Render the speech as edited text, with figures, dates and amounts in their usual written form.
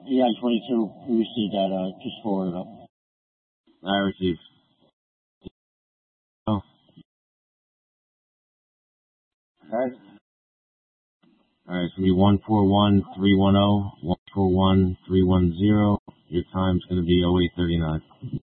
Yeah, 22. We received that. Just forward it up. I received. Oh. All right. All right, it's going to be 141310, 141310. Your time's going to be 0839.